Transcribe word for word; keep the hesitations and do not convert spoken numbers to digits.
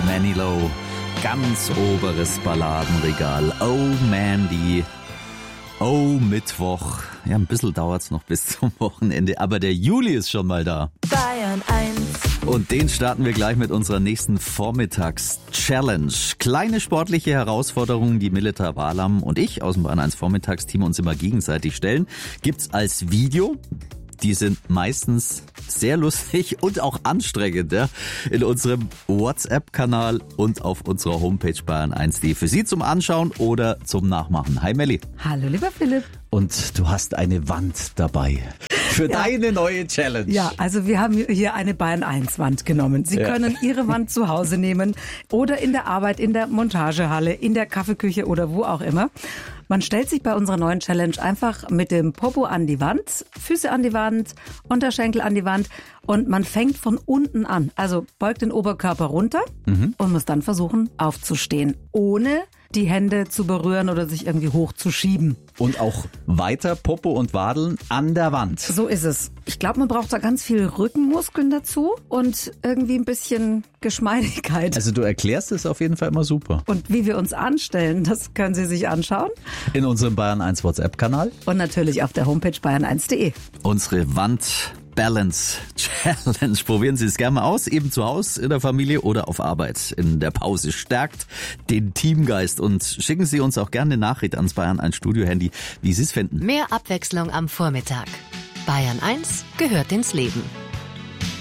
Manilow. Ganz oberes Balladenregal. Oh Mandy. Oh Mittwoch. Ja, ein bisschen dauert's noch bis zum Wochenende, aber der Juli ist schon mal da. Bayern eins. Und den starten wir gleich mit unserer nächsten Vormittags-Challenge. Kleine sportliche Herausforderungen, die Milita Walam und ich aus dem Bayern eins Vormittagsteam uns immer gegenseitig stellen, gibt's als Video. Die sind meistens sehr lustig und auch anstrengend, ja, in unserem WhatsApp-Kanal und auf unserer Homepage bayern eins punkt de für Sie zum Anschauen oder zum Nachmachen. Hi Melli. Hallo lieber Philipp. Und du hast eine Wand dabei für ja. deine neue Challenge. Ja, also wir haben hier eine Bayern eins Wand genommen. Sie ja. können Ihre Wand zu Hause nehmen oder in der Arbeit, in der Montagehalle, in der Kaffeeküche oder wo auch immer. Man stellt sich bei unserer neuen Challenge einfach mit dem Popo an die Wand, Füße an die Wand, Unterschenkel an die Wand und man fängt von unten an. Also beugt den Oberkörper runter mhm. und muss dann versuchen aufzustehen, ohne die Hände zu berühren oder sich irgendwie hochzuschieben. Und auch weiter Popo und Wadeln an der Wand. So ist es. Ich glaube, man braucht da ganz viel Rückenmuskeln dazu und irgendwie ein bisschen Geschmeidigkeit. Also du erklärst es auf jeden Fall immer super. Und wie wir uns anstellen, das können Sie sich anschauen. In unserem Bayern eins WhatsApp-Kanal. Und natürlich auf der Homepage bayern eins punkt de. Unsere Wand Balance Challenge. Probieren Sie es gerne mal aus, eben zu Hause, in der Familie oder auf Arbeit in der Pause. Stärkt den Teamgeist und schicken Sie uns auch gerne eine Nachricht ans Bayern eins Studio-Handy, wie Sie es finden. Mehr Abwechslung am Vormittag. Bayern eins gehört ins Leben.